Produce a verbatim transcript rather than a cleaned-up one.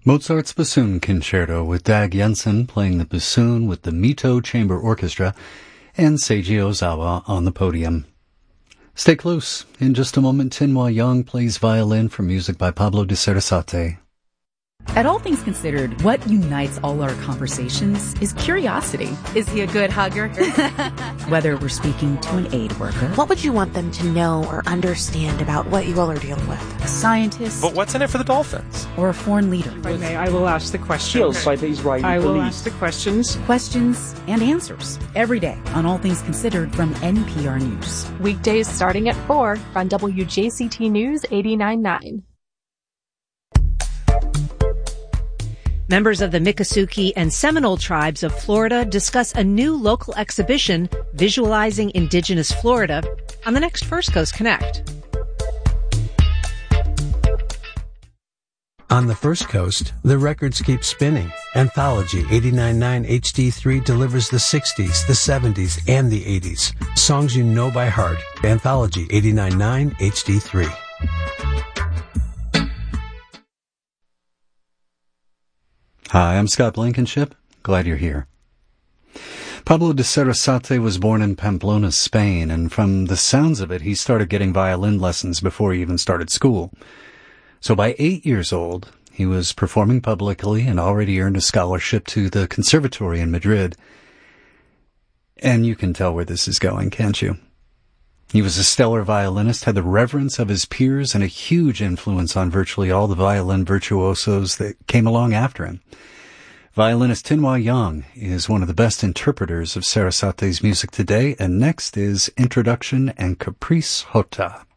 Mozart's Bassoon Concerto with Dag Jensen playing the bassoon with the Mito Chamber Orchestra and Seiji Ozawa on the podium. Stay close. In just a moment, Tin-Hua Young plays violin for music by Pablo de Sarasate. At All Things Considered, what unites all our conversations is curiosity. Is he a good hugger? Whether we're speaking to an aid worker, what would you want them to know or understand about what you all are dealing with? A scientist, but what's in it for the Dolphins? Or a foreign leader. If I may, I will ask the questions. Killed by the Israeli I police. will ask the questions. Questions and answers every day on All Things Considered from N P R News. Weekdays starting at four on W J C T News eighty-nine point nine. Members of the Miccosukee and Seminole tribes of Florida discuss a new local exhibition visualizing indigenous Florida on the next First Coast Connect. On the First Coast, the records keep spinning. Anthology eighty-nine point nine H D three delivers the sixties, the seventies, and the eighties. Songs you know by heart. Anthology eighty-nine point nine H D three. Hi, I'm Scott Blankenship. Glad you're here. Pablo de Sarasate was born in Pamplona, Spain, and from the sounds of it, he started getting violin lessons before he even started school. So by eight years old, he was performing publicly and already earned a scholarship to the Conservatory in Madrid. And you can tell where this is going, can't you? He was a stellar violinist, had the reverence of his peers, and a huge influence on virtually all the violin virtuosos that came along after him. Violinist Tin-Hua Young is one of the best interpreters of Sarasate's music today, and next is Introduction and Caprice Jota.